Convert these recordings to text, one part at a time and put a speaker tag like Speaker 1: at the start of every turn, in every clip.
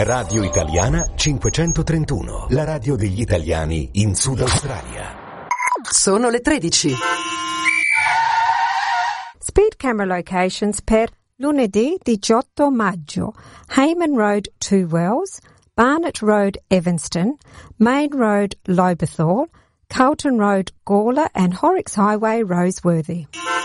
Speaker 1: Radio Italiana 531, la radio degli italiani in Sud Australia.
Speaker 2: Sono le 13.
Speaker 3: Speed camera locations per lunedì 18 maggio. Hayman Road, Two Wells, Barnett Road, Evanston, Main Road, Lobethal, Carlton Road, Gawler and Horrocks Highway, Roseworthy.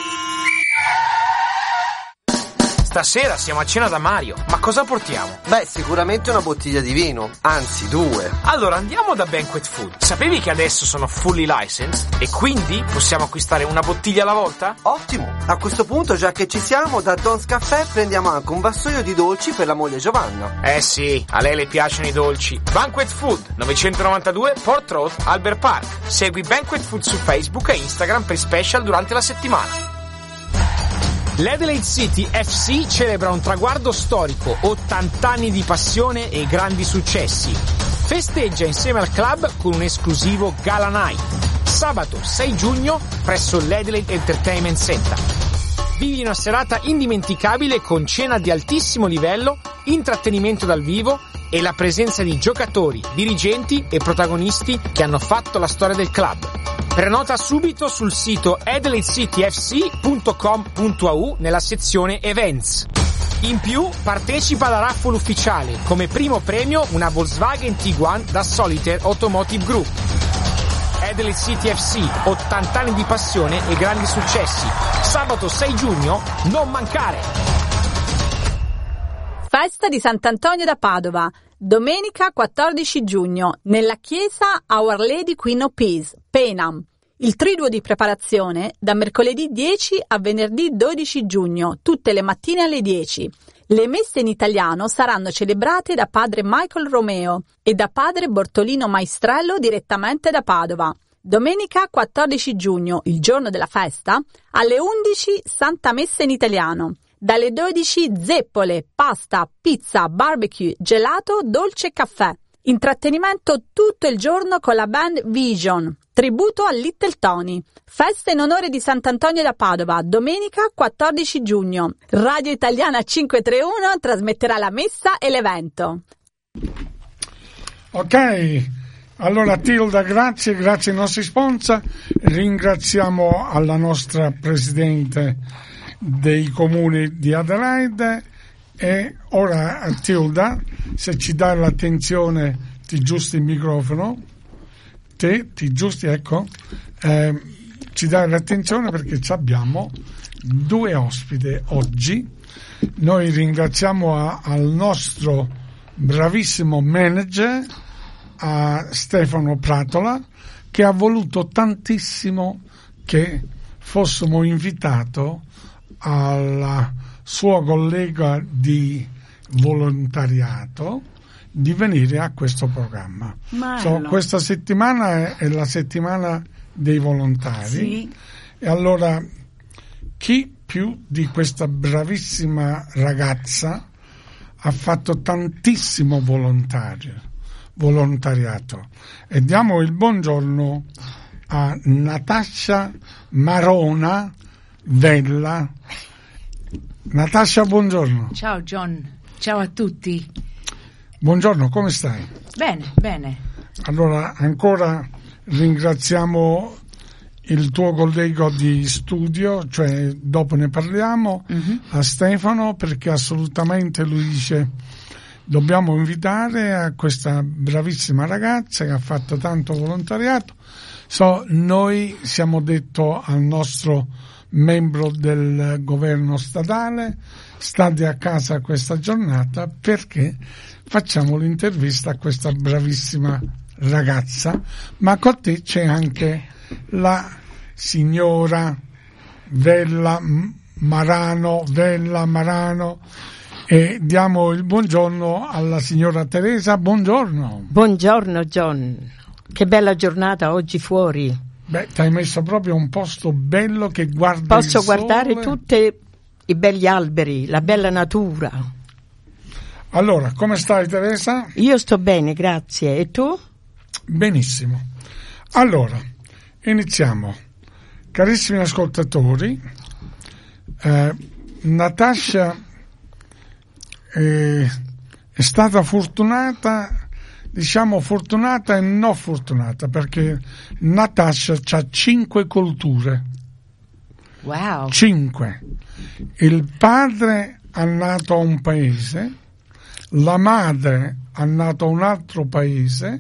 Speaker 4: Stasera siamo a cena da Mario, ma cosa portiamo?
Speaker 5: Beh, sicuramente una bottiglia di vino, anzi 2.
Speaker 4: Allora andiamo da Banquet Food. Sapevi che adesso sono fully licensed e quindi possiamo acquistare una bottiglia alla volta?
Speaker 5: Ottimo! A questo punto, già che ci siamo, da Don's Caffè prendiamo anche un vassoio di dolci per la moglie Giovanna.
Speaker 4: Eh sì, a lei le piacciono i dolci. Banquet Food, 992 Port Road, Albert Park. Segui Banquet Food su Facebook e Instagram per special durante la settimana. L'Adelaide City FC celebra un traguardo storico, 80 anni di passione e grandi successi. Festeggia insieme al club con un esclusivo Gala Night, sabato 6 giugno presso l'Adelaide Entertainment Center. Vivi una serata indimenticabile con cena di altissimo livello, intrattenimento dal vivo e la presenza di giocatori, dirigenti e protagonisti che hanno fatto la storia del club. Prenota subito sul sito adelaidecityfc.com.au nella sezione Events. In più partecipa alla raffle ufficiale, come primo premio una Volkswagen Tiguan da Solitaire Automotive Group. Adelaide City FC, 80 anni di passione e grandi successi. Sabato 6 giugno, non mancare!
Speaker 6: Festa di Sant'Antonio da Padova, domenica 14 giugno, nella chiesa Our Lady Queen of Peace, Penam. Il triduo di preparazione da mercoledì 10 a venerdì 12 giugno, tutte le mattine alle 10. Le messe in italiano saranno celebrate da padre Michael Romeo e da padre Bortolino Maestrello direttamente da Padova. Domenica 14 giugno, il giorno della festa, alle 11 Santa Messa in italiano. Dalle 12 zeppole, pasta, pizza, barbecue, gelato, dolce e caffè. Intrattenimento tutto il giorno con la band Vision. Tributo a Little Tony. Festa in onore di Sant'Antonio da Padova, domenica 14 giugno. Radio Italiana 531 trasmetterà la messa e l'evento.
Speaker 7: Ok, allora Tilda, grazie ai nostri sponsor. Ringraziamo alla nostra Presidente dei Comuni di Adelaide. E ora Tilda, se ci dai l'attenzione, ti giusti il microfono, ti giusti, ecco, ci dai l'attenzione perché abbiamo 2 ospiti oggi. Noi ringraziamo al nostro bravissimo manager, a Stefano Pratola, che ha voluto tantissimo che fossimo invitati alla suo collega di volontariato di venire a questo programma. Questa settimana è la settimana dei volontari, sì. E allora chi più di questa bravissima ragazza ha fatto tantissimo volontariato, e diamo il buongiorno a Natascia Marona Vella. Natascia, buongiorno.
Speaker 8: Ciao John, ciao a tutti.
Speaker 7: Buongiorno, come stai?
Speaker 8: Bene.
Speaker 7: Allora, ancora ringraziamo il tuo collega di studio, cioè dopo ne parliamo, a Stefano, perché assolutamente lui dice dobbiamo invitare a questa bravissima ragazza che ha fatto tanto volontariato. Noi siamo detto al nostro membro del governo statale: state a casa questa giornata perché facciamo l'intervista a questa bravissima ragazza, ma con te c'è anche la signora Vella Marano, e diamo il buongiorno alla signora Teresa. Buongiorno.
Speaker 9: Buongiorno John, che bella giornata oggi fuori.
Speaker 7: Beh, ti hai messo proprio un posto bello che guarda
Speaker 9: Posso
Speaker 7: il sole.
Speaker 9: Guardare tutti i belli alberi, la bella natura.
Speaker 7: Allora, come stai Teresa?
Speaker 9: Io sto bene, grazie. E tu?
Speaker 7: Benissimo. Allora, iniziamo. Carissimi ascoltatori, Natascia è stata fortunata, diciamo fortunata e non fortunata, perché Natasha ha 5 culture.
Speaker 8: Wow.
Speaker 7: 5. Il padre è nato a un paese, la madre è nata a un altro paese,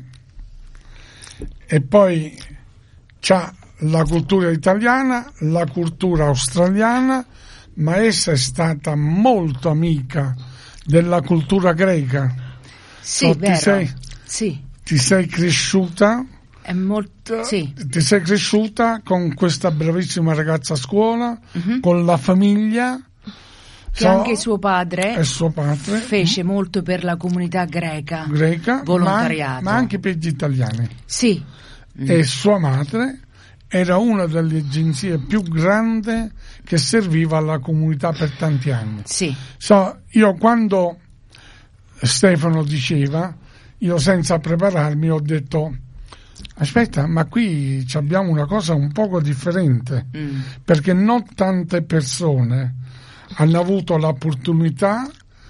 Speaker 7: e poi c'ha la cultura italiana, la cultura australiana, ma essa è stata molto amica della cultura greca.
Speaker 8: Sì, vero.
Speaker 7: Ti sei cresciuta.
Speaker 8: È molto, sì.
Speaker 7: Ti sei cresciuta con questa bravissima ragazza a scuola, con la famiglia.
Speaker 8: Che anche suo padre
Speaker 7: fece
Speaker 8: molto per la comunità greca volontariato.
Speaker 7: Ma anche per gli italiani.
Speaker 8: Sì.
Speaker 7: E sua madre era una delle agenzie più grandi che serviva alla comunità per tanti anni.
Speaker 8: Sì.
Speaker 7: Io quando Stefano diceva, io senza prepararmi ho detto: aspetta, ma qui abbiamo una cosa un poco differente, perché non tante persone hanno avuto l'opportunità,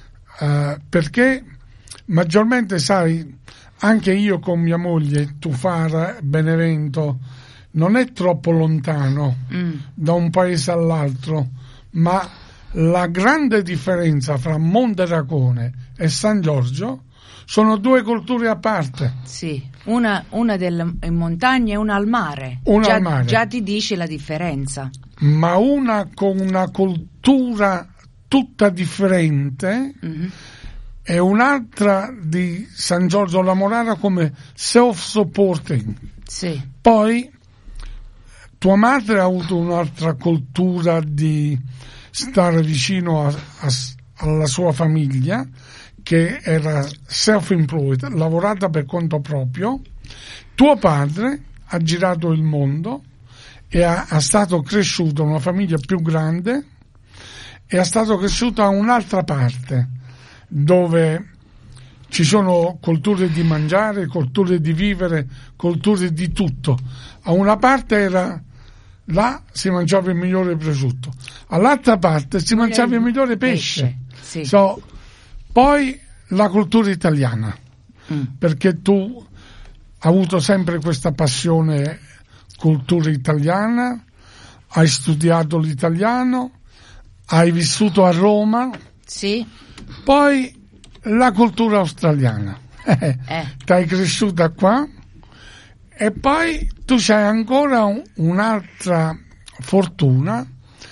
Speaker 7: perché maggiormente, sai, anche io con mia moglie, Tufara, Benevento, non è troppo lontano da un paese all'altro, ma la grande differenza fra Monteracone e San Giorgio sono 2 culture a parte.
Speaker 8: Sì, una in montagna e una al mare.
Speaker 7: Al mare.
Speaker 8: Già ti dice la differenza.
Speaker 7: Ma una con una cultura tutta differente, e un'altra di San Giorgio La Morara come self-supporting.
Speaker 8: Sì.
Speaker 7: Poi tua madre ha avuto un'altra cultura di stare vicino alla sua famiglia, che era self-employed, lavorata per conto proprio. Tuo padre ha girato il mondo e è stato cresciuto in una famiglia più grande, e è stato cresciuto a un'altra parte, dove ci sono culture di mangiare, culture di vivere, culture di tutto. A una parte era là si mangiava il migliore prosciutto, all'altra parte si mangiava il migliore pesce.
Speaker 8: Sì.
Speaker 7: Poi la cultura italiana, perché tu hai avuto sempre questa passione cultura italiana, hai studiato l'italiano, hai vissuto a Roma.
Speaker 8: Sì.
Speaker 7: Poi la cultura australiana, t'hai cresciuta qua, e poi tu c'hai ancora un'altra fortuna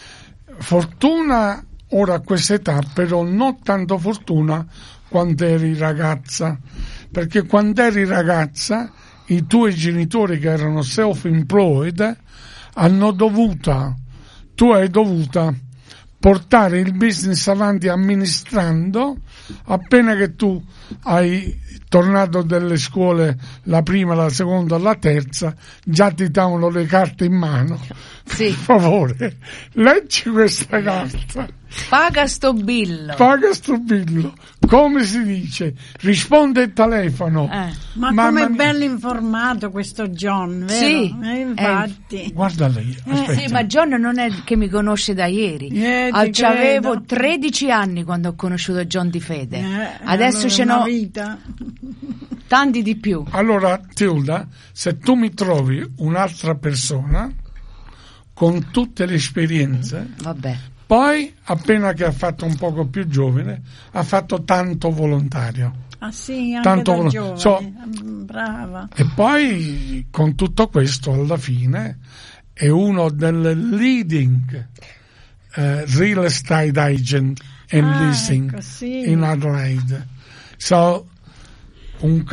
Speaker 7: ora a questa età, però non tanto fortuna quando eri ragazza, perché quando eri ragazza i tuoi genitori, che erano self-employed, tu hai dovuta portare il business avanti amministrando. Appena che tu hai tornato dalle scuole, la prima, la seconda, la terza, già ti davano le carte in mano.
Speaker 8: Sì.
Speaker 7: Per favore, leggi questa carta.
Speaker 8: Paga sto billo.
Speaker 7: Come si dice? Risponde il telefono.
Speaker 10: Ma come è bello informato questo John, vero?
Speaker 8: Sì.
Speaker 10: Infatti.
Speaker 7: Guarda lei.
Speaker 8: Sì, ma John non è che mi conosce da ieri. Avevo 13 anni quando ho conosciuto John Di Fede. Adesso ce n'ho tanti di più.
Speaker 7: Allora, Tilda, se tu mi trovi un'altra persona con tutte le esperienze,
Speaker 8: vabbè.
Speaker 7: Poi, appena che ha fatto un poco più giovane, ha fatto tanto volontario.
Speaker 10: Ah sì, anche
Speaker 7: tanto
Speaker 10: da giovane. Brava.
Speaker 7: E poi, con tutto questo, alla fine, è uno delle leading real estate agent and leasing in Adelaide. Un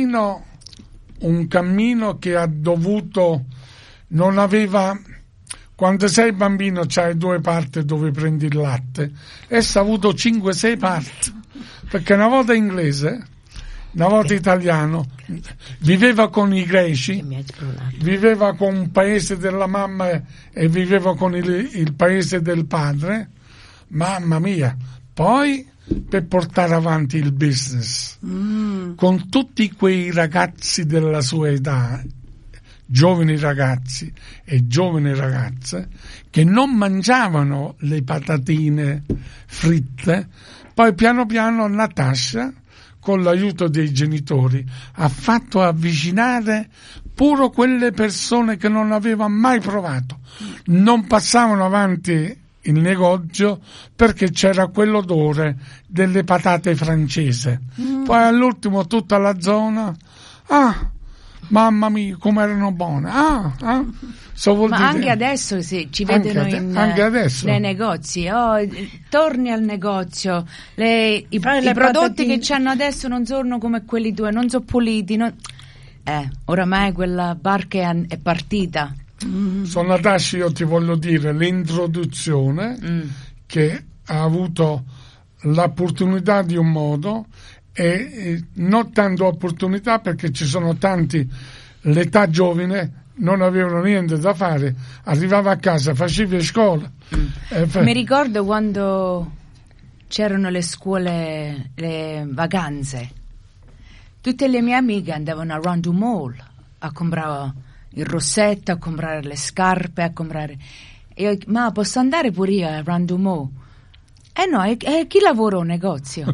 Speaker 7: cammino che ha dovuto, non aveva. Quando sei bambino c'hai 2 parti dove prendi il latte, essa ha avuto 5-6 parti, perché una volta inglese, una volta italiano, viveva con i greci, viveva con un paese della mamma e viveva con il paese del padre. Mamma mia. Poi per portare avanti il business con tutti quei ragazzi della sua età, giovani ragazzi e giovani ragazze, che non mangiavano le patatine fritte. Poi piano piano Natasha, con l'aiuto dei genitori, ha fatto avvicinare pure quelle persone che non avevano mai provato. Non passavano avanti il negozio perché c'era quell'odore delle patate francesi. Poi all'ultimo tutta la zona, mamma mia, come erano buone.
Speaker 8: Ma anche adesso ci vedono
Speaker 7: anche adesso.
Speaker 8: nei negozi. Torni al negozio. I prodotti che c'hanno adesso non sono come quelli tuoi, non sono puliti. Oramai quella barca è partita.
Speaker 7: Sono Natascia, io ti voglio dire l'introduzione che ha avuto l'opportunità di un modo e non tanto opportunità, perché ci sono tanti, l'età giovane non avevano niente da fare, arrivava a casa, facevi scuola.
Speaker 8: Mi ricordo quando c'erano le scuole, le vacanze, tutte le mie amiche andavano a Round Mall a comprare il rossetto, a comprare le scarpe, a comprare. Io, ma posso andare pure io a Round Mall? No, chi lavora un negozio?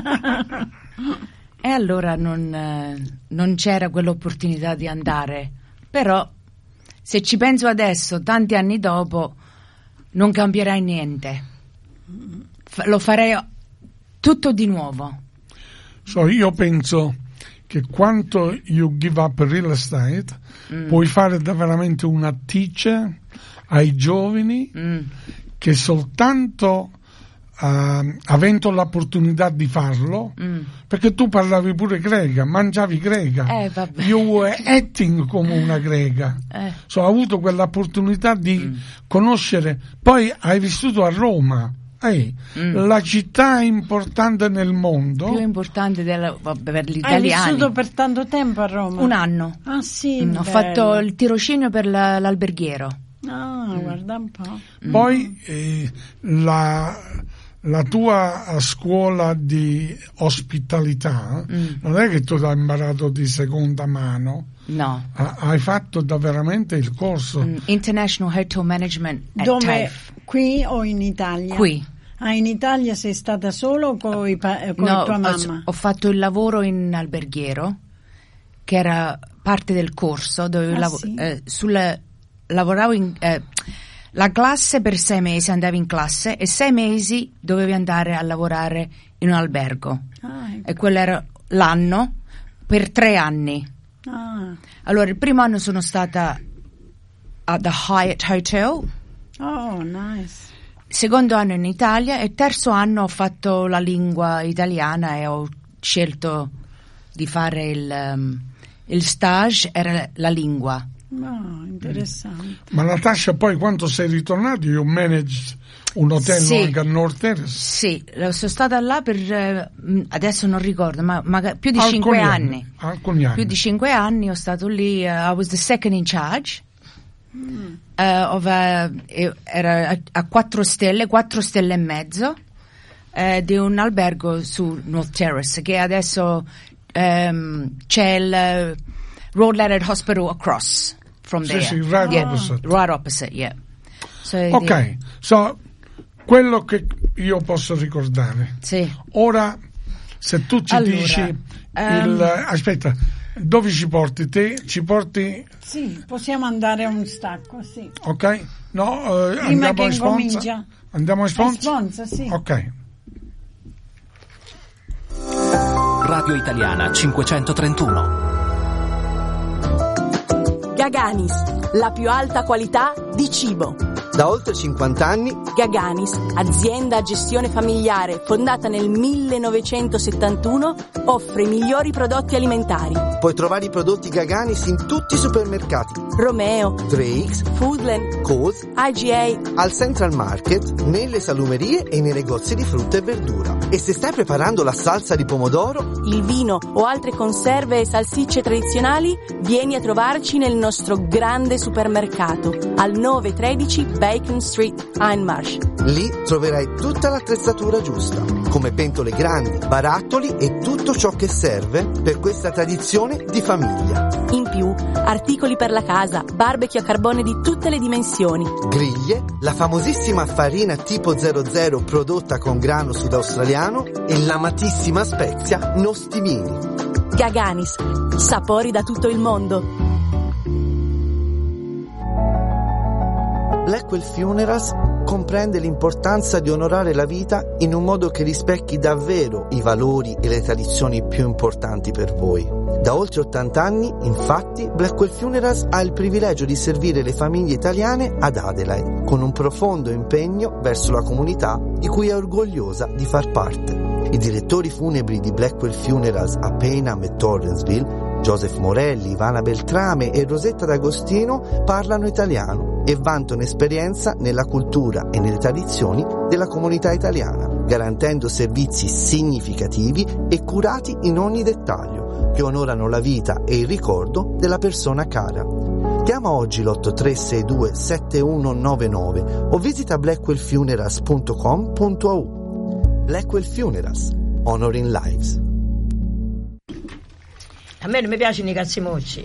Speaker 8: E allora non c'era quell'opportunità di andare. Però se ci penso adesso, tanti anni dopo, non cambierai niente. Lo farei tutto di nuovo.
Speaker 7: Io penso che quanto you give up real estate puoi fare veramente una teacher ai giovani che soltanto avendo l'opportunità di farlo, perché tu parlavi pure greca, mangiavi greca, you were acting come una greca, ho avuto quell'opportunità di conoscere, poi hai vissuto a Roma, la città importante nel mondo,
Speaker 8: più importante per gli italiani.
Speaker 10: Hai vissuto per tanto tempo a Roma?
Speaker 8: 1 anno. Ho fatto il tirocinio per l'alberghiero.
Speaker 10: Guarda un po'.
Speaker 7: Poi la tua scuola di ospitalità non è che tu hai imparato di seconda mano.
Speaker 8: No.
Speaker 7: Hai fatto veramente il corso
Speaker 8: International Hotel Management at
Speaker 10: Dove?
Speaker 8: TAFE.
Speaker 10: Qui o in Italia?
Speaker 8: Qui.
Speaker 10: In Italia sei stata solo o con tua mamma?
Speaker 8: Ho fatto il lavoro in alberghiero, che era parte del corso dove lavoravo in la classe. Per 6 mesi andavi in classe e 6 mesi dovevi andare a lavorare in un albergo. E quello era l'anno per 3 anni. Allora il primo anno sono stata a The Hyatt Hotel.
Speaker 10: Nice.
Speaker 8: Secondo anno in Italia e terzo anno ho fatto la lingua italiana e ho scelto di fare il stage, era la lingua.
Speaker 10: Interessante.
Speaker 8: Ma
Speaker 7: Natascia, poi quando sei ritornato, io managed un hotel anche a North Terrace?
Speaker 8: Sì, sono stata là per adesso non ricordo, ma più di 5 anni.
Speaker 7: Alcuni anni.
Speaker 8: Più di 5 anni ho stato lì. I was the second in charge. Era a 4 stelle e mezzo di un albergo su North Terrace, che adesso c'è il Royal Leonard Hospital across from there.
Speaker 7: Sì, right
Speaker 8: opposite, yeah.
Speaker 7: So quello che io posso ricordare.
Speaker 8: Sì.
Speaker 7: Ora, se tu ci dici aspetta, dove ci porti? Te ci porti?
Speaker 10: Sì, possiamo andare a un stacco, sì.
Speaker 7: Ok? No,
Speaker 10: andiamo a sponsor?
Speaker 7: Andiamo a sponsor?
Speaker 10: Sponsor, sì.
Speaker 7: Ok.
Speaker 11: Radio Italiana 531.
Speaker 12: Gaganis, la più alta qualità di cibo.
Speaker 5: Da oltre 50 anni
Speaker 12: Gaganis, azienda a gestione familiare fondata nel 1971, offre i migliori prodotti alimentari.
Speaker 5: Puoi trovare i prodotti Gaganis in tutti i supermercati:
Speaker 12: Romeo,
Speaker 5: Drake's,
Speaker 12: Foodland,
Speaker 5: Coles,
Speaker 12: IGA,
Speaker 5: al Central Market, nelle salumerie e nei negozi di frutta e verdura. E se stai preparando la salsa di pomodoro,
Speaker 12: il vino o altre conserve e salsicce tradizionali, vieni a trovarci nel nostro grande supermercato al 913 Bacon Street, Hindmarsh.
Speaker 5: Lì troverai tutta l'attrezzatura giusta, come pentole grandi, barattoli e tutto ciò che serve per questa tradizione di famiglia.
Speaker 12: In più, articoli per la casa, barbecue a carbone di tutte le dimensioni,
Speaker 5: Griglie, la famosissima farina tipo 00 prodotta con grano sudaustraliano e l'amatissima spezia nostimini.
Speaker 12: Gaganis, sapori da tutto il mondo.
Speaker 5: Blackwell Funerals comprende l'importanza di onorare la vita in un modo che rispecchi davvero i valori e le tradizioni più importanti per voi. Da oltre 80 anni, infatti, Blackwell Funerals ha il privilegio di servire le famiglie italiane ad Adelaide, con un profondo impegno verso la comunità di cui è orgogliosa di far parte. I direttori funebri di Blackwell Funerals a Payneham e Torrensville, Joseph Morelli, Ivana Beltrame e Rosetta D'Agostino, parlano italiano e vantano esperienza nella cultura e nelle tradizioni della comunità italiana, garantendo servizi significativi e curati in ogni dettaglio, che onorano la vita e il ricordo della persona cara. Chiama oggi l'8362 7199 o visita blackwellfunerals.com.au. Blackwell Funerals, Honoring Lives.
Speaker 9: A me non mi piacciono i calzimucci.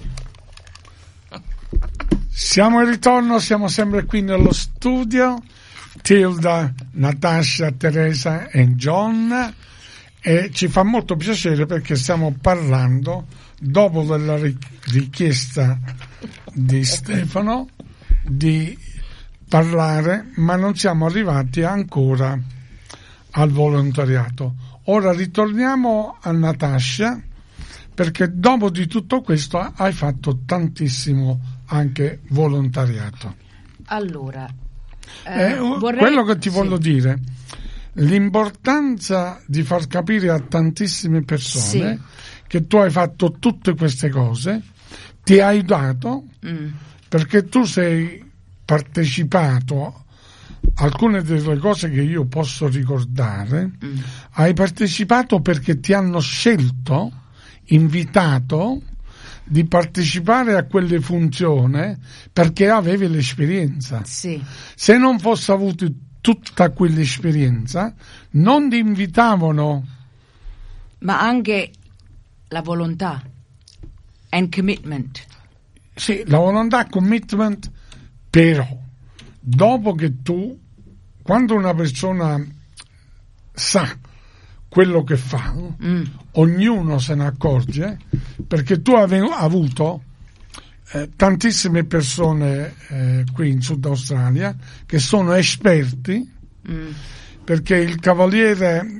Speaker 7: Siamo in ritorno, siamo sempre qui nello studio, Tilda, Natasha, Teresa e John, e ci fa molto piacere perché stiamo parlando, dopo la richiesta di Stefano, di parlare, ma non siamo arrivati ancora al volontariato. Ora ritorniamo a Natasha, perché dopo di tutto questo hai fatto tantissimo anche volontariato.
Speaker 8: Allora,
Speaker 7: quello che ti voglio dire, l'importanza di far capire a tantissime persone che tu hai fatto tutte queste cose, ti hai aiutato, perché tu sei partecipato, alcune delle cose che io posso ricordare, hai partecipato perché ti hanno scelto, invitato di partecipare a quelle funzioni perché avevi l'esperienza.
Speaker 8: Sì.
Speaker 7: Se non fosse avuto tutta quell'esperienza non ti invitavano.
Speaker 8: Ma anche la volontà and commitment.
Speaker 7: Sì, la volontà, commitment, però dopo che tu, quando una persona sa quello che fa, ognuno se ne accorge, perché tu avevi avuto tantissime persone qui in Sud Australia che sono esperti, perché il cavaliere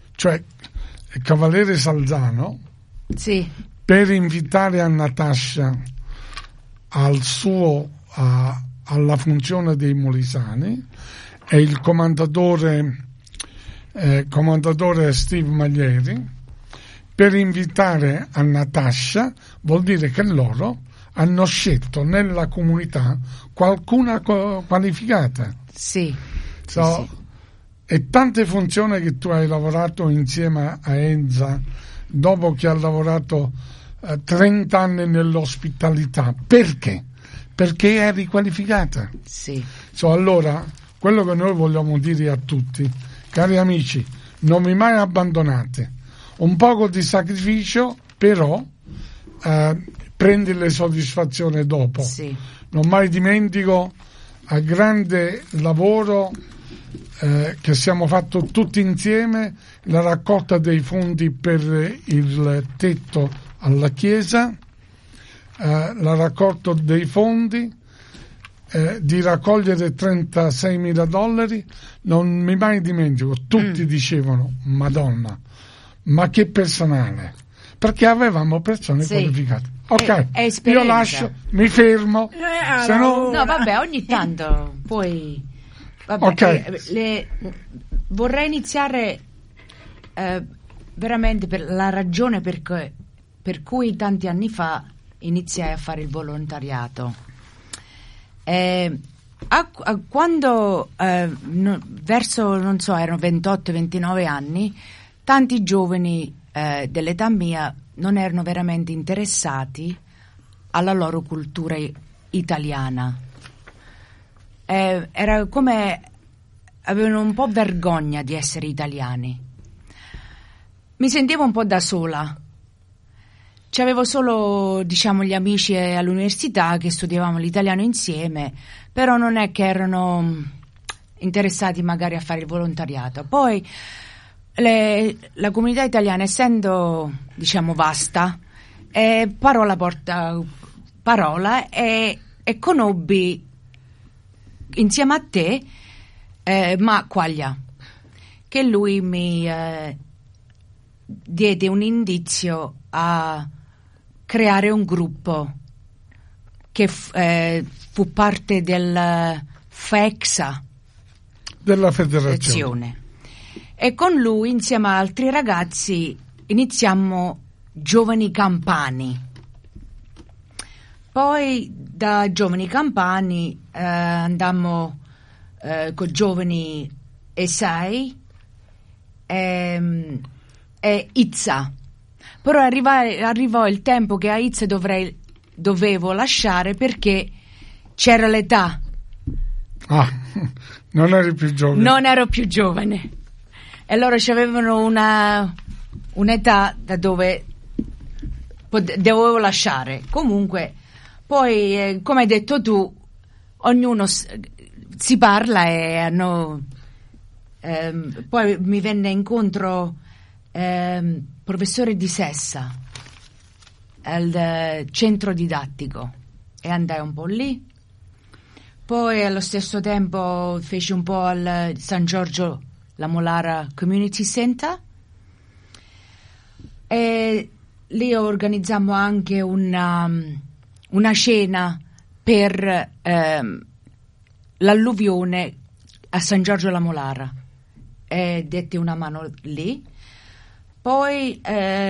Speaker 7: Salzano,
Speaker 8: sì,
Speaker 7: per invitare a Natasha alla funzione dei Molisani, e il commendatore Steve Maglieri, per invitare a Natasha, vuol dire che loro hanno scelto nella comunità qualcuna qualificata.
Speaker 8: Sì.
Speaker 7: Sì. E tante funzioni che tu hai lavorato insieme a Enza, dopo che ha lavorato 30 anni nell'ospitalità. Perché? Perché eri qualificata.
Speaker 8: Sì.
Speaker 7: Allora, quello che noi vogliamo dire a tutti, cari amici, non mi mai abbandonate. Un poco di sacrificio, però prendi le soddisfazioni dopo.
Speaker 8: Sì.
Speaker 7: Non mai dimentico il grande lavoro che siamo fatto tutti insieme, la raccolta dei fondi per il tetto alla chiesa, la raccolta dei fondi, di raccogliere $36,000. Non mi mai dimentico, tutti dicevano: Madonna, ma che personale, perché avevamo persone qualificate. Ok, io lascio, mi fermo, se no...
Speaker 8: No, vabbè, ogni tanto poi... Vabbè,
Speaker 7: okay.
Speaker 8: Vorrei iniziare veramente per la ragione per cui tanti anni fa iniziai a fare il volontariato. Quando verso, non so, erano 28-29 anni, tanti giovani dell'età mia non erano veramente interessati alla loro cultura italiana. Era come avevano un po' vergogna di essere italiani. Mi sentivo un po' da sola. C'avevo solo, diciamo, gli amici all'università che studiavamo l'italiano insieme, però non è che erano interessati magari a fare il volontariato. Poi la comunità italiana, essendo, diciamo, vasta, parola porta parola, e conobbi insieme a te Ma Quaglia, che lui mi diede un indizio a creare un gruppo che fu parte del FEXA,
Speaker 7: della federazione.
Speaker 8: E con lui, insieme a altri ragazzi, iniziammo Giovani Campani. Poi da Giovani Campani andammo con Giovani Esai e Izza. Però arrivò il tempo che a Izza dovevo lasciare perché c'era l'età.
Speaker 7: Non eri più giovane.
Speaker 8: Non ero più giovane. E loro avevano un'età da dove dovevo lasciare. Comunque, poi, come hai detto tu, ognuno si parla e poi mi venne incontro professore di Sessa al centro didattico e andai un po' lì. Poi allo stesso tempo feci un po' al San Giorgio La Molara Community Center e lì organizzammo anche una cena per l'alluvione a San Giorgio La Molara e detti una mano lì. Poi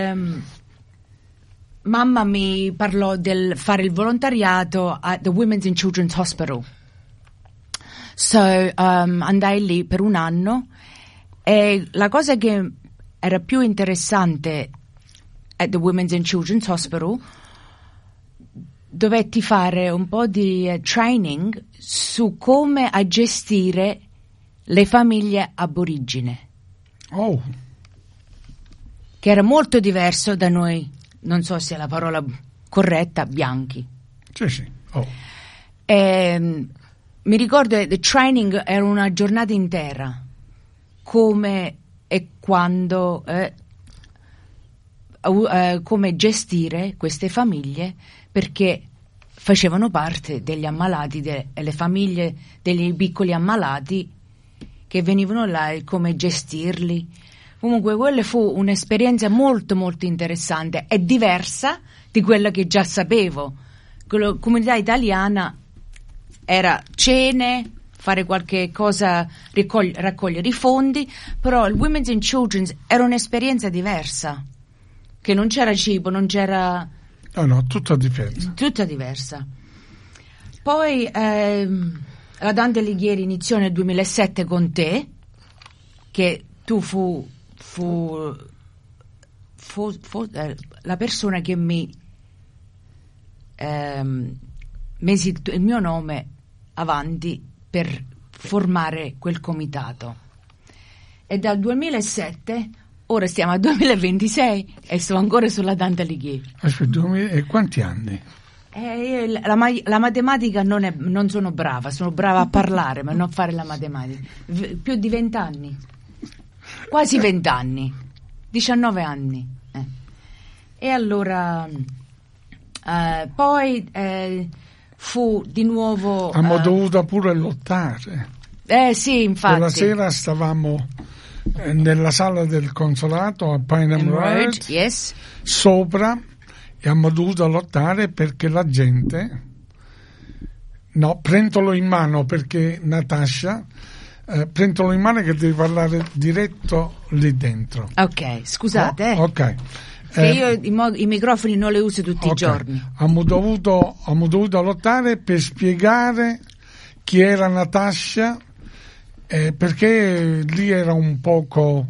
Speaker 8: mamma mi parlò del fare il volontariato at the Women's and Children's Hospital. So andai lì per un anno e la cosa che era più interessante at the Women's and Children's Hospital, dovetti fare un po' di training su come a gestire le famiglie aborigine.
Speaker 7: Oh.
Speaker 8: Che era molto diverso da noi, non so se è la parola corretta, bianchi.
Speaker 7: Sì. Oh.
Speaker 8: Mi ricordo che il training era una giornata intera, come e quando, come gestire queste famiglie, perché facevano parte degli ammalati, delle famiglie degli piccoli ammalati che venivano là e come gestirli. Comunque quella fu un'esperienza molto molto interessante e diversa di quella che già sapevo. La comunità italiana era cene, fare qualche cosa, raccogliere i fondi, però il Women's and Children's era un'esperienza diversa, che non c'era cibo, non c'era...
Speaker 7: No, tutta diversa.
Speaker 8: Tutta diversa. Poi la Dante Alighieri iniziò nel 2007 con te, che tu fu la persona che mi mesi il mio nome avanti per formare quel comitato. E dal 2007, ora stiamo al 2026 e sto ancora sulla Dante Alighieri.
Speaker 7: E quanti anni?
Speaker 8: La matematica non sono brava a parlare, ma non fare la matematica. Più di 20 anni. Quasi 20 anni. 19 anni. E allora poi fu di nuovo...
Speaker 7: Abbiamo dovuto pure lottare.
Speaker 8: Sì, infatti.
Speaker 7: Quella sera stavamo nella sala del consolato a Payneham Road,
Speaker 8: yes.
Speaker 7: Sopra, e abbiamo dovuto lottare perché la gente... No, prendolo in mano perché Natascia... prendolo in mano che devi parlare diretto lì dentro.
Speaker 8: Ok, scusate.
Speaker 7: Ok.
Speaker 8: Che io i microfoni non li uso tutti i giorni.
Speaker 7: Abbiamo dovuto lottare per spiegare chi era Natascia, perché lì era un poco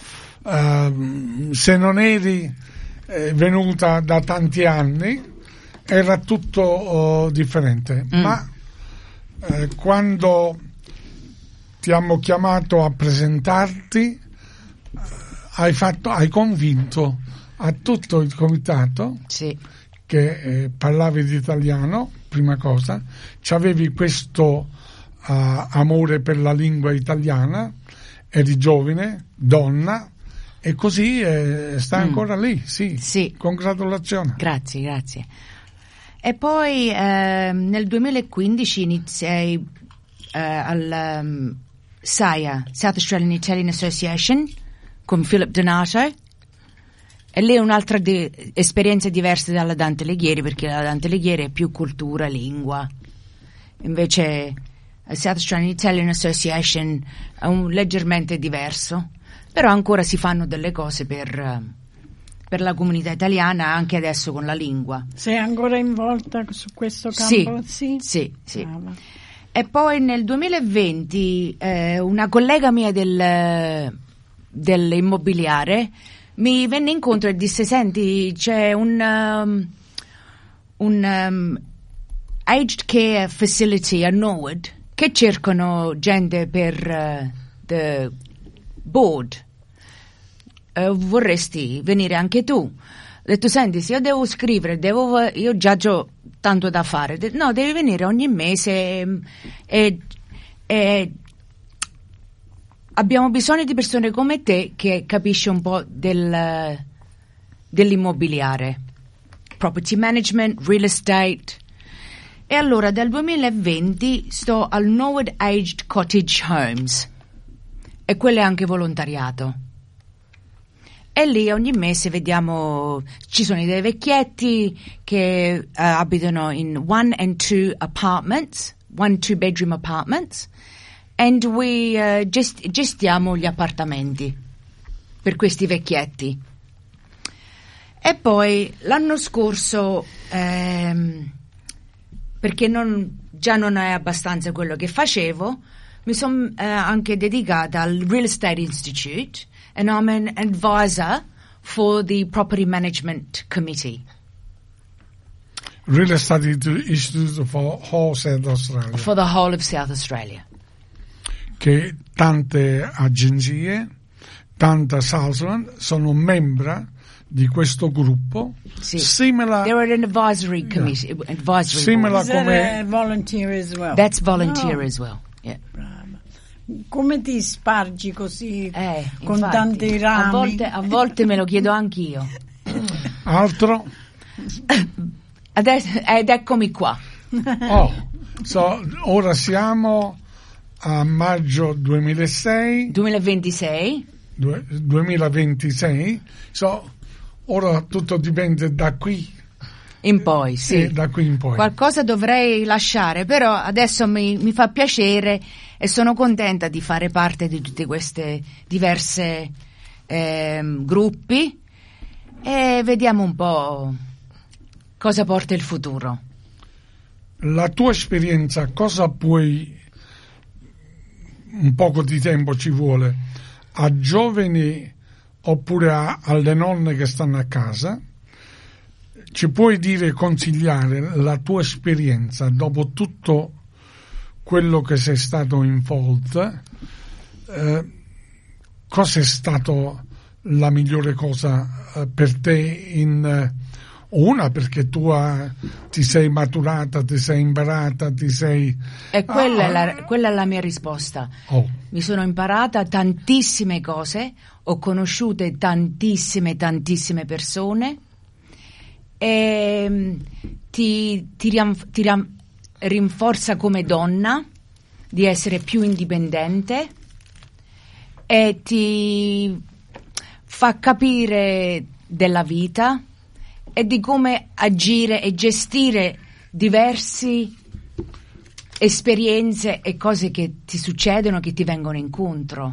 Speaker 7: se non eri venuta da tanti anni era tutto differente, ma quando ti hanno chiamato a presentarti, hai convinto a tutto il comitato che parlavi di italiano, prima cosa, c'avevi questo amore per la lingua italiana, eri giovane, donna, e così sta ancora lì, sì. Congratulazioni.
Speaker 8: Grazie. E poi nel 2015 iniziai al SAIA, South Australian Italian Association, con Philip Donato, e lì è un'altra esperienza diversa dalla Dante Alighieri, perché la Dante Alighieri è più cultura, lingua, invece South Australian Italian Association è leggermente diverso, però ancora si fanno delle cose per la comunità italiana, anche adesso con la lingua.
Speaker 10: Sei ancora involta su questo campo?
Speaker 8: Sì. E poi nel 2020 una collega mia dell'immobiliare mi venne incontro e disse: senti, c'è un aged care facility a Norwood che cercano gente per the board, vorresti venire anche tu? Ho detto: senti, se io devo scrivere, io già ho tanto da fare. No, devi venire ogni mese e abbiamo bisogno di persone come te che capisce un po' dell'immobiliare, property management, real estate. E allora dal 2020 sto al Norwood Aged Cottage Homes, e quello è anche volontariato. E lì ogni mese vediamo, ci sono dei vecchietti che abitano in 1 and 2 apartments, 1 2-bedroom apartments, and we gestiamo gli appartamenti per questi vecchietti. E poi l'anno scorso, perché già non è abbastanza quello che facevo, mi sono anche dedicata al Real Estate Institute, and I'm an advisor for the Property Management Committee.
Speaker 7: Real Estate Institute for whole South Australia.
Speaker 8: For the whole of South Australia.
Speaker 7: Che tante agenzie, tanta Southland sono membra di questo gruppo.
Speaker 8: Sì.
Speaker 7: Similar.
Speaker 8: They're an advisory committee.
Speaker 7: Yeah.
Speaker 8: Advisory
Speaker 7: Similar
Speaker 8: board.
Speaker 7: come
Speaker 10: volunteer as well.
Speaker 8: That's volunteer as well. Yeah.
Speaker 10: Come ti spargi così con
Speaker 8: infatti,
Speaker 10: tanti rami?
Speaker 8: A volte me lo chiedo anch'io.
Speaker 7: Altro?
Speaker 8: Ed eccomi qua.
Speaker 7: Ora siamo a maggio 2026. 2026. Ora tutto dipende da qui
Speaker 8: in poi, sì.
Speaker 7: Da qui in poi.
Speaker 8: Qualcosa dovrei lasciare, però adesso mi fa piacere e sono contenta di fare parte di tutte queste diverse gruppi, e vediamo un po' cosa porta il futuro.
Speaker 7: La tua esperienza, cosa puoi, un poco di tempo ci vuole, a giovani oppure alle nonne che stanno a casa, ci puoi dire, consigliare la tua esperienza dopo tutto quello che sei stato involto, cosa è stato la migliore cosa per te perché tu ti sei maturata, ti sei imparata,
Speaker 8: e quella è la mia risposta. Mi sono imparata tantissime cose, ho conosciuto tantissime persone, e ti rinforza come donna di essere più indipendente, e ti fa capire della vita e di come agire e gestire diverse esperienze e cose che ti succedono, che ti vengono incontro.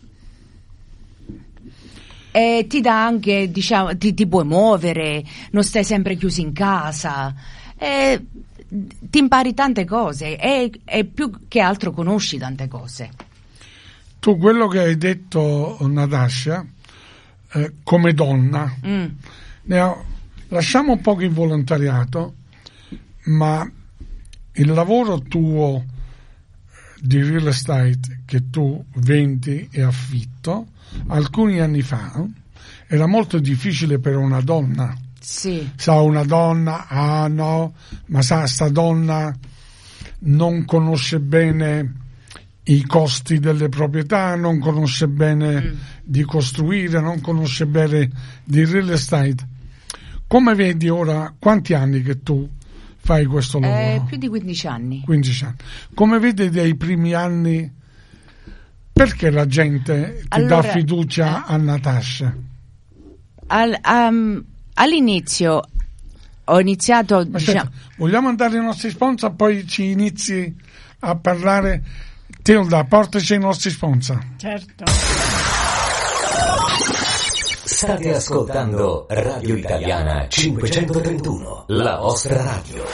Speaker 8: E ti dà anche, diciamo, ti puoi muovere, non stai sempre chiuso in casa, e ti impari tante cose, e più che altro conosci tante cose.
Speaker 7: Tu quello che hai detto, Natascia, come donna, lasciamo un po' il volontariato, ma il lavoro tuo di real estate che tu vendi e affitto, alcuni anni fa era molto difficile per una donna.
Speaker 8: Sì.
Speaker 7: Sa una donna, ma sta donna non conosce bene i costi delle proprietà, non conosce bene di costruire, non conosce bene di real estate. Come vedi ora, quanti anni che tu fai questo lavoro?
Speaker 8: Più di 15 anni.
Speaker 7: 15 anni. Come vedi dai primi anni, perché la gente ti dà fiducia a Natasha?
Speaker 8: All'inizio ho iniziato...
Speaker 7: vogliamo andare ai nostri sponsor, poi ci inizi a parlare. Tilda, portaci i nostri sponsor.
Speaker 10: Certo.
Speaker 1: State ascoltando Radio Italiana 531, la vostra radio.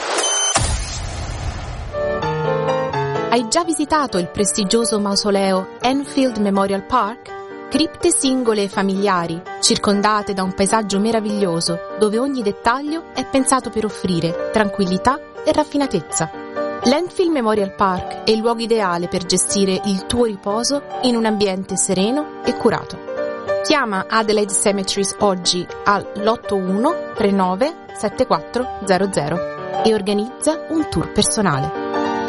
Speaker 13: Hai già visitato il prestigioso mausoleo Enfield Memorial Park? Cripte singole e familiari, circondate da un paesaggio meraviglioso, dove ogni dettaglio è pensato per offrire tranquillità e raffinatezza. L'Enfield Memorial Park è il luogo ideale per gestire il tuo riposo in un ambiente sereno e curato. Chiama Adelaide Cemeteries oggi all'81 39 7400 e organizza un tour personale.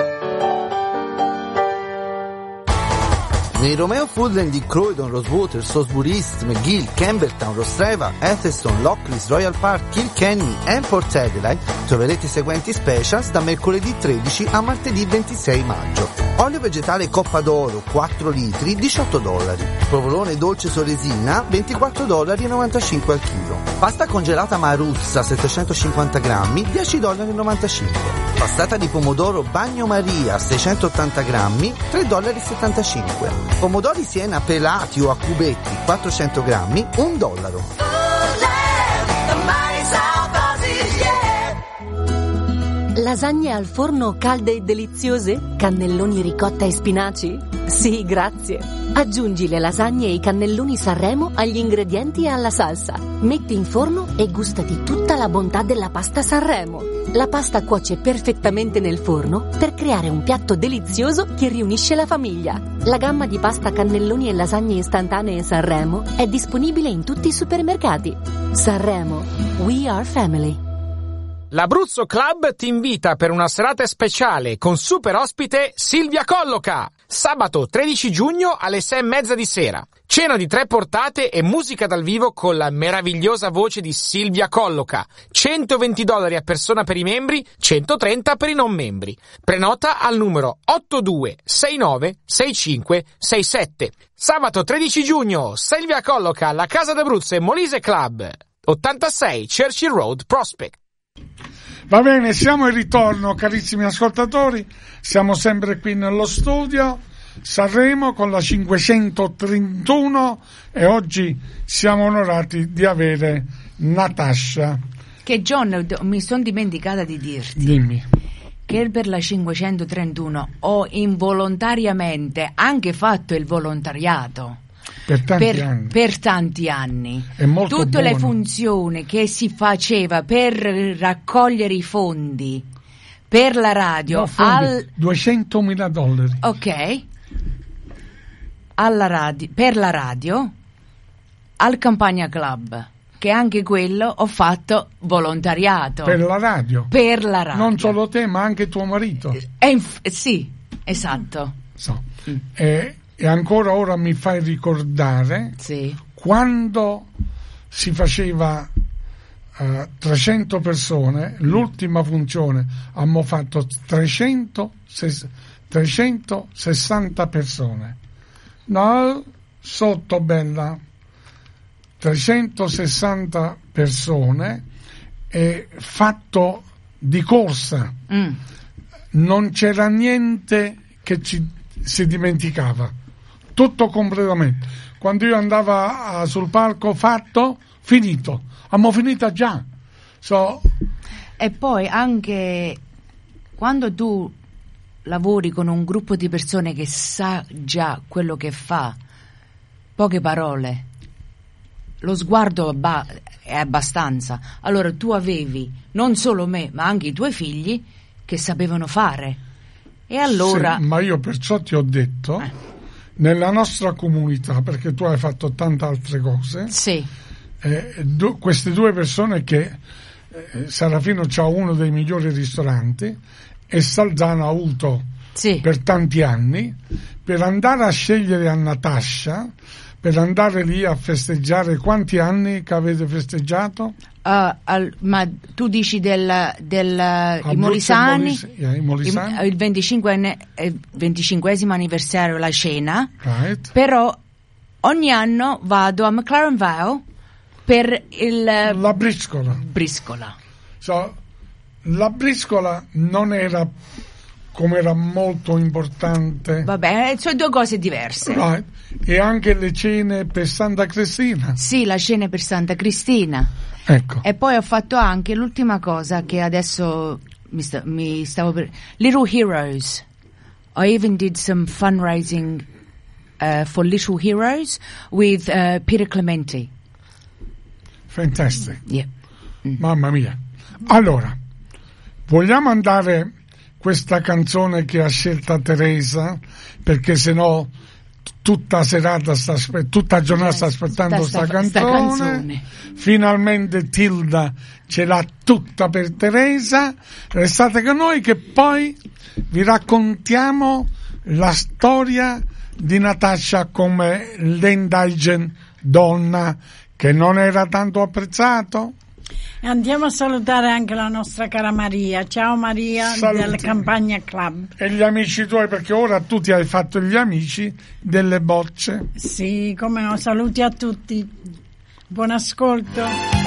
Speaker 5: Nei Romeo Foodland di Croydon, Rosewater, Salisbury East, McGill, Campbelltown, Rostreva, Atherstone, Lockleys, Royal Park, Kilkenny e Port Adelaide troverete i seguenti specials da mercoledì 13 a martedì 26 maggio. Olio vegetale Coppa d'Oro 4 litri $18. Provolone dolce Soresina $24,95 al chilo. Pasta congelata Maruzza 750 grammi $10,95. Passata di pomodoro Bagnomaria 680 grammi $3,75. Pomodori Siena pelati o a cubetti 400 grammi $1.
Speaker 12: Lasagne al forno calde e deliziose? Cannelloni ricotta e spinaci? Sì, grazie. Aggiungi le lasagne e i cannelloni Sanremo agli ingredienti e alla salsa. Metti in forno e gustati tutta la bontà della pasta Sanremo. La pasta cuoce perfettamente nel forno per creare un piatto delizioso che riunisce la famiglia. La gamma di pasta cannelloni e lasagne istantanee Sanremo è disponibile in tutti i supermercati. Sanremo, we are family.
Speaker 4: L'Abruzzo Club ti invita per una serata speciale con super ospite Silvia Colloca. Sabato 13 giugno alle 6:30 di sera. Cena di 3 portate e musica dal vivo con la meravigliosa voce di Silvia Colloca. $120 a persona per i membri, 130 per i non membri. Prenota al numero 82696567. Sabato 13 giugno, Silvia Colloca alla Casa d'Abruzzo e Molise Club. 86 Churchill Road, Prospect.
Speaker 7: Va bene, siamo in ritorno, carissimi ascoltatori, siamo sempre qui nello studio Sanremo con la 531 e oggi siamo onorati di avere Natasha.
Speaker 8: Che John, mi sono dimenticata di dirti.
Speaker 7: Dimmi.
Speaker 8: Che per la 531 ho involontariamente anche fatto il volontariato.
Speaker 7: Per tanti
Speaker 8: anni.
Speaker 7: È molto
Speaker 8: tutte
Speaker 7: buono.
Speaker 8: Le funzioni che si faceva per raccogliere i fondi per la radio
Speaker 7: $200.000.
Speaker 8: Ok. Per la radio al Campagna Club, che anche quello ho fatto volontariato.
Speaker 7: Per la radio?
Speaker 8: Per la radio.
Speaker 7: Non solo te, ma anche tuo marito.
Speaker 8: Sì, esatto.
Speaker 7: E ancora ora mi fai ricordare quando si faceva 300 persone, l'ultima funzione abbiamo fatto 360 persone. No, sotto bella 360 persone e fatto di corsa. Non c'era niente che si dimenticava. Tutto completamente. Quando io andavo sul palco, finito. Abbiamo finito già.
Speaker 8: E poi anche quando tu lavori con un gruppo di persone che sa già quello che fa, poche parole, lo sguardo è abbastanza. Allora tu avevi non solo me, ma anche i tuoi figli che sapevano fare. E allora...
Speaker 7: Sì, ma io perciò ti ho detto, nella nostra comunità, perché tu hai fatto tante altre cose,
Speaker 8: sì.
Speaker 7: Queste due persone che Sarafino c'ha uno dei migliori ristoranti e Salzano ha avuto per tanti anni, per andare a scegliere a Natascia, per andare lì a festeggiare. Quanti anni che avete festeggiato?
Speaker 8: Ma tu dici i Molisani, il 25esimo anniversario, la cena, però ogni anno vado a McLaren Vale per la
Speaker 7: briscola. La briscola non era, come era molto importante.
Speaker 8: Vabbè, sono due cose diverse.
Speaker 7: E anche le cene per Santa Cristina.
Speaker 8: Sì, la cena per Santa Cristina.
Speaker 7: Ecco.
Speaker 8: E poi ho fatto anche l'ultima cosa che adesso mi stavo per... Little Heroes. I even did some fundraising for Little Heroes with Peter Clementi.
Speaker 7: Fantastic.
Speaker 8: Yeah.
Speaker 7: Mamma mia. Allora, vogliamo andare questa canzone che ha scelta Teresa, perché sennò tutta serata tutta giornata sta aspettando questa canzone. Finalmente Tilda ce l'ha tutta per Teresa. Restate con noi che poi vi raccontiamo la storia di Natascia come l'indagine donna che non era tanto apprezzato.
Speaker 10: Andiamo a salutare anche la nostra cara Maria. Ciao Maria. Saluti. Del Campagna Club.
Speaker 7: E gli amici tuoi, perché ora tu ti hai fatto gli amici delle bocce.
Speaker 10: Sì, come no, saluti a tutti. Buon ascolto.